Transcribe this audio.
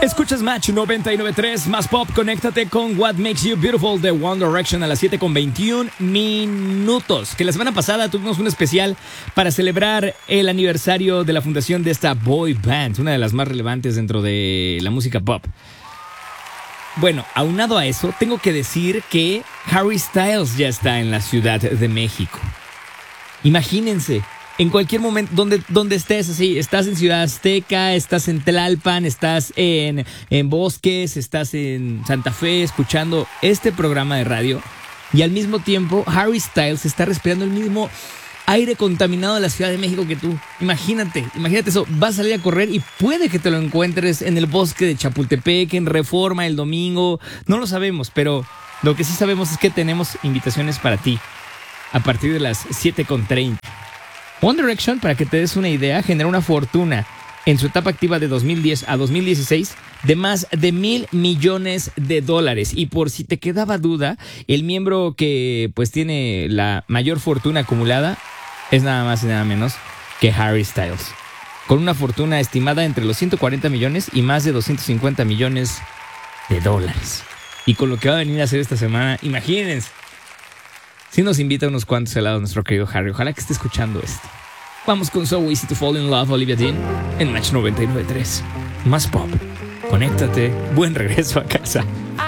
Escuchas Match 99.3, más pop, conéctate con What Makes You Beautiful de One Direction a las 7:21 Que la semana pasada tuvimos un especial para celebrar el aniversario de la fundación de esta boy band, una de las más relevantes dentro de la música pop. Bueno, aunado a eso, tengo que decir que Harry Styles ya está en la Ciudad de México. Imagínense. En cualquier momento, donde estés, así, estás en Ciudad Azteca, estás en Tlalpan, estás en Bosques, estás en Santa Fe, escuchando este programa de radio. Y al mismo tiempo, Harry Styles está respirando el mismo aire contaminado de la Ciudad de México que tú. Imagínate eso. Vas a salir a correr y puede que te lo encuentres en el bosque de Chapultepec, en Reforma el domingo. No lo sabemos, pero lo que sí sabemos es que tenemos invitaciones para ti a partir de las 7:30. One Direction, para que te des una idea, generó una fortuna en su etapa activa de 2010 a 2016 de más de $1,000 millones. Y por si te quedaba duda, el miembro que pues tiene la mayor fortuna acumulada es nada más y nada menos que Harry Styles, con una fortuna estimada entre los 140 millones y más de $250 millones. Y con lo que va a venir a hacer esta semana, imagínense. Si nos invita a unos cuantos helados nuestro querido Harry, ojalá que esté escuchando esto. Vamos con So Easy to Fall in Love, Olivia Dean, en Match 99.3. Más pop. Conéctate. Buen regreso a casa.